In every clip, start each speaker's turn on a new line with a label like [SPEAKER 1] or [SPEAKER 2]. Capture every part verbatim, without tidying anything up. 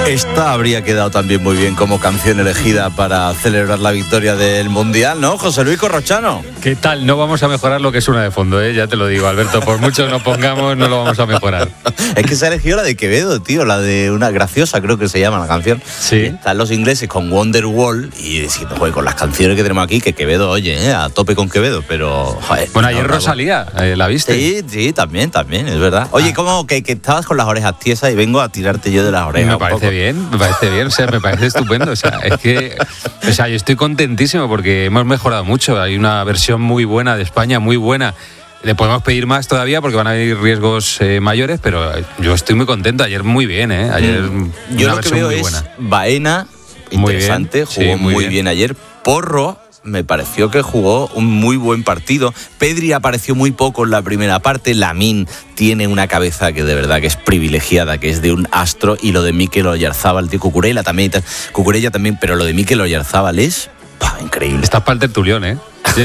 [SPEAKER 1] Esta habría quedado también muy bien como canción elegida para celebrar la victoria del Mundial, ¿no? José Luis Corrochano.
[SPEAKER 2] ¿Qué tal? No vamos a mejorar lo que suena de fondo, ¿eh? Ya te lo digo, Alberto. Por mucho que nos pongamos, no lo vamos a mejorar.
[SPEAKER 1] Es que se ha elegido la de Quevedo, tío. La de una graciosa, creo que se llama la canción.
[SPEAKER 2] Sí.
[SPEAKER 1] Están los ingleses con Wonderwall y diciendo, joder, con las canciones que tenemos aquí, que Quevedo, oye, ¿eh? A tope con Quevedo, pero... Joder,
[SPEAKER 2] bueno, ayer
[SPEAKER 1] no,
[SPEAKER 2] Rosalía, eh, ¿la viste?
[SPEAKER 1] Sí, sí, también, también, es verdad. Oye,
[SPEAKER 2] ah.
[SPEAKER 1] ¿cómo que, que estabas con las orejas tiesas y vengo a tirarte yo de las orejas?
[SPEAKER 2] Me parece bien, me parece bien, o sea, me parece estupendo. O sea, es que, o sea, yo estoy contentísimo porque hemos mejorado mucho. Hay una versión muy buena de España, muy buena. Le podemos pedir más todavía porque van a haber riesgos eh, mayores, pero yo estoy muy contento. Ayer muy bien, ¿eh? Ayer
[SPEAKER 1] mm.
[SPEAKER 2] una
[SPEAKER 1] Yo lo que
[SPEAKER 2] versión
[SPEAKER 1] veo
[SPEAKER 2] muy
[SPEAKER 1] es
[SPEAKER 2] buena.
[SPEAKER 1] Baena,
[SPEAKER 2] Muy
[SPEAKER 1] interesante,
[SPEAKER 2] bien,
[SPEAKER 1] jugó
[SPEAKER 2] sí, muy
[SPEAKER 1] muy bien.
[SPEAKER 2] bien
[SPEAKER 1] ayer. Porro, me pareció que jugó un muy buen partido. Pedri apareció muy poco en la primera parte. Lamine tiene una cabeza que de verdad que es privilegiada, que es de un astro. Y lo de Mikel Oyarzábal, tío, Cucurella también, Cucurella también, pero lo de Mikel Oyarzábal es ¡pah! Increíble.
[SPEAKER 2] Estás para el tertulión, ¿eh?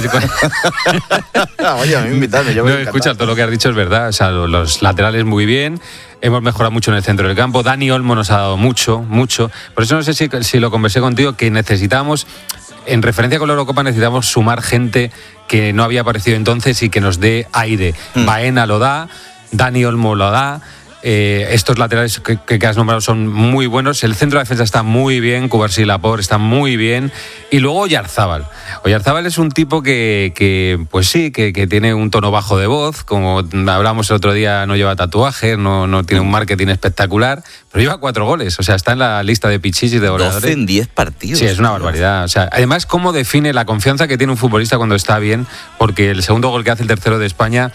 [SPEAKER 1] Oye, a mí invitadme, yo me
[SPEAKER 2] no, escucha, todo lo que has dicho es verdad. O sea, los laterales muy bien. Hemos mejorado mucho en el centro del campo. Dani Olmo nos ha dado mucho, mucho. Por eso no sé si, si lo conversé contigo, que necesitamos... En referencia con la Eurocopa necesitamos sumar gente que no había aparecido entonces y que nos dé aire. Mm. Baena lo da, Dani Olmo lo da. Eh, estos laterales que, que has nombrado son muy buenos. El centro de defensa está muy bien. Cubarsí y Laporte está muy bien. Y luego Oyarzábal. Oyarzábal es un tipo que, que pues sí, que, que tiene un tono bajo de voz. Como hablamos el otro día, no lleva tatuajes, no, no tiene un marketing espectacular, pero lleva cuatro goles. O sea, está en la lista de pichichis de goleadores.
[SPEAKER 1] doce en diez partidos.
[SPEAKER 2] Sí, es una barbaridad. O sea, además, cómo define la confianza que tiene un futbolista cuando está bien, porque el segundo gol que hace el tercero de España,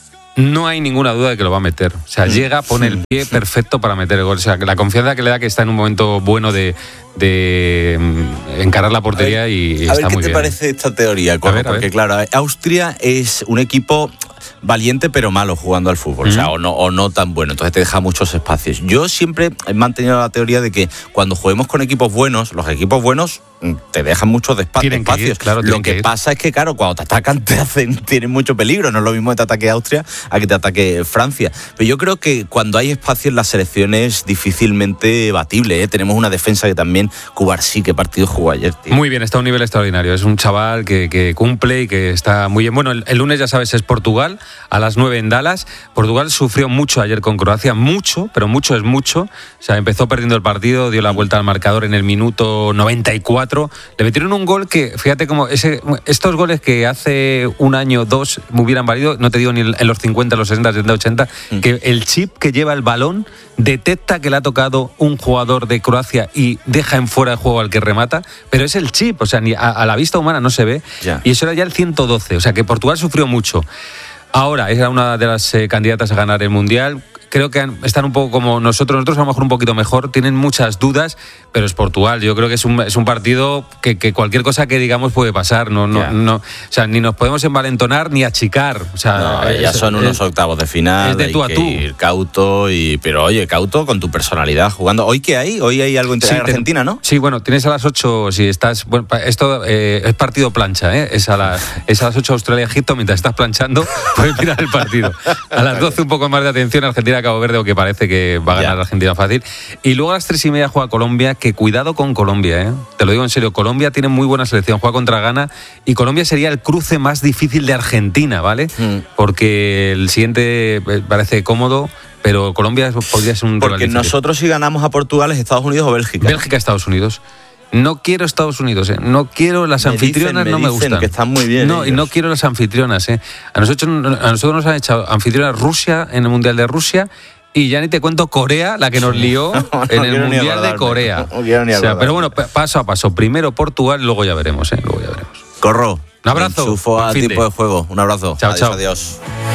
[SPEAKER 2] no hay ninguna duda de que lo va a meter. O sea, llega, pone el pie perfecto para meter el gol. O sea, la confianza que le da que está en un momento bueno de, de encarar la portería
[SPEAKER 1] ver,
[SPEAKER 2] y, y
[SPEAKER 1] a
[SPEAKER 2] está
[SPEAKER 1] ver,
[SPEAKER 2] muy bien.
[SPEAKER 1] ¿qué te parece esta teoría? Corro? A ver, a ver. Porque claro, Austria es un equipo valiente pero malo jugando al fútbol, mm. o sea, o no, o no tan bueno, entonces te deja muchos espacios. Yo siempre he mantenido la teoría de que cuando juguemos con equipos buenos, los equipos buenos te dejan muchos despa-
[SPEAKER 2] tienen
[SPEAKER 1] espacios.
[SPEAKER 2] Que ir, claro,
[SPEAKER 1] Lo que, que pasa es que, claro, cuando te atacan te hacen, tienen mucho peligro. No es lo mismo que te ataque Austria a que te ataque Francia. Pero yo creo que cuando hay espacio en las selecciones difícilmente batible, ¿eh? Tenemos una defensa que también Cubarsí, qué partido jugó ayer, tío.
[SPEAKER 2] Muy bien, está a un nivel extraordinario. Es un chaval que, que cumple y que está muy bien. Bueno, el, el lunes, ya sabes, es Portugal, a las nueve en Dallas. Portugal sufrió mucho ayer con Croacia, mucho, pero mucho es mucho. O sea, empezó perdiendo el partido, dio la vuelta al marcador en el minuto noventa y cuatro. Le metieron un gol que, fíjate cómo ese, estos goles que hace un año, dos, me hubieran valido, no te digo ni en los cincuenta, los sesenta, setenta, ochenta, mm. que el chip que lleva el balón detecta que le ha tocado un jugador de Croacia y deja en fuera de juego al que remata, pero es el chip, o sea, ni a, a la vista humana no se ve,
[SPEAKER 1] ya.
[SPEAKER 2] Y eso era ya el ciento doce, o sea que Portugal sufrió mucho. Ahora, era una de las eh, candidatas a ganar el Mundial. Creo que están un poco como nosotros, nosotros a lo mejor un poquito mejor, tienen muchas dudas, pero es Portugal. Yo creo que es un, es un partido que, que cualquier cosa que digamos puede pasar. No, no, no, o sea, ni nos podemos envalentonar ni achicar. O sea,
[SPEAKER 1] no, ya son unos es, octavos de final.
[SPEAKER 2] Es de tú a tú.
[SPEAKER 1] Ir cauto, y, pero oye, cauto con tu personalidad jugando. ¿Hoy qué hay? Hoy hay algo entre sí, Argentina, ¿no?
[SPEAKER 2] Sí, bueno, tienes a las ocho, si estás... Bueno, esto eh, es partido plancha, ¿eh? Es a, la, es a las ocho Australia-Egipto, mientras estás planchando, puedes mirar el partido. A las doce un poco más de atención, Argentina Cabo Verde, que parece que va a ganar Argentina fácil. Y luego a las tres y media juega Colombia, que cuidado con Colombia, ¿eh? Te lo digo en serio, Colombia tiene muy buena selección, juega contra Ghana y Colombia sería el cruce más difícil de Argentina, ¿vale? Mm. Porque el siguiente parece cómodo, pero Colombia podría ser un
[SPEAKER 1] Porque nosotros si ganamos a Portugal es Estados Unidos o Bélgica.
[SPEAKER 2] Bélgica, Estados Unidos. No quiero Estados Unidos, ¿eh? No quiero las
[SPEAKER 1] me
[SPEAKER 2] anfitrionas,
[SPEAKER 1] dicen, me
[SPEAKER 2] no me
[SPEAKER 1] dicen
[SPEAKER 2] gustan.
[SPEAKER 1] Que están muy bien.
[SPEAKER 2] No,
[SPEAKER 1] ellos.
[SPEAKER 2] y no quiero las anfitrionas, ¿eh? A nosotros, a nosotros nos han echado anfitrionas Rusia en el Mundial de Rusia. Y ya ni te cuento Corea, la que nos lió no, en el Mundial de Corea.
[SPEAKER 1] No quiero ni
[SPEAKER 2] o sea, pero bueno, paso a paso. Primero Portugal, luego ya veremos, ¿eh? Luego ya veremos.
[SPEAKER 1] Corro.
[SPEAKER 2] Un abrazo.
[SPEAKER 1] Enchufo a tiempo de juego. Un abrazo.
[SPEAKER 2] Chao,
[SPEAKER 1] adiós,
[SPEAKER 2] chao.
[SPEAKER 1] Adiós.